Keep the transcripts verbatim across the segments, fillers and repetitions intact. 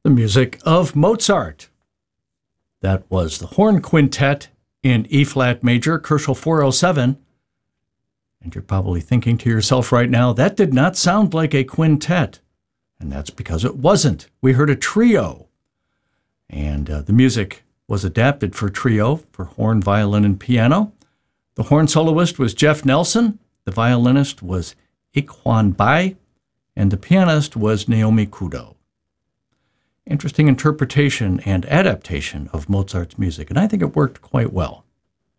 the music of Mozart. That was the Horn Quintet in E-flat major, Kochel four oh seven. And you're probably thinking to yourself right now, that did not sound like a quintet. And that's because it wasn't. We heard a trio. And uh, the music was adapted for trio, for horn, violin, and piano. The horn soloist was Jeff Nelson. The violinist was Iquan Bai. And the pianist was Naomi Kudo. Interesting interpretation and adaptation of Mozart's music, and I think it worked quite well.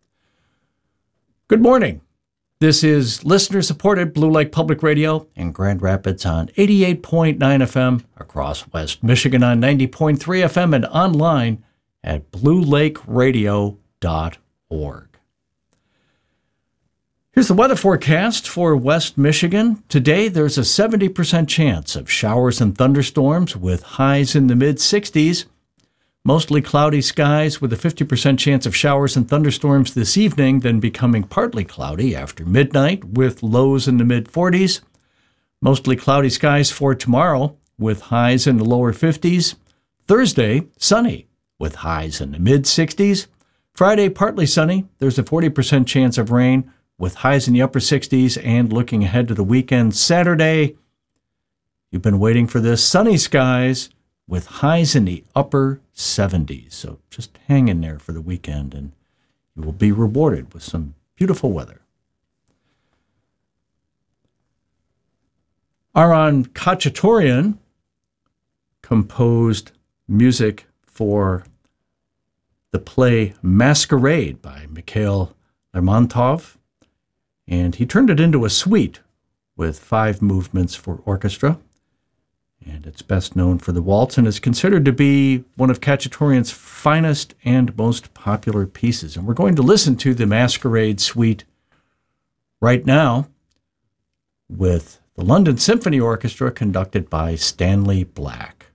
Good morning. This is listener-supported Blue Lake Public Radio in Grand Rapids on eighty-eight point nine F M, across West Michigan on ninety point three F M, and online at blue lake radio dot org. Here's the weather forecast for West Michigan. Today, there's a seventy percent chance of showers and thunderstorms with highs in the mid sixties. Mostly cloudy skies with a fifty percent chance of showers and thunderstorms this evening, then becoming partly cloudy after midnight with lows in the mid forties. Mostly cloudy skies for tomorrow with highs in the lower fifties. Thursday, sunny with highs in the mid sixties. Friday, partly sunny. There's a forty percent chance of rain with highs in the upper sixties. And looking ahead to the weekend, Saturday, you've been waiting for this, sunny skies with highs in the upper seventies. So just hang in there for the weekend and you will be rewarded with some beautiful weather. Aron Khachaturian composed music for the play Masquerade by Mikhail Lermontov, and he turned it into a suite with five movements for orchestra. And it's best known for the waltz and is considered to be one of Khachaturian's finest and most popular pieces. And we're going to listen to the Masquerade Suite right now with the London Symphony Orchestra conducted by Stanley Black.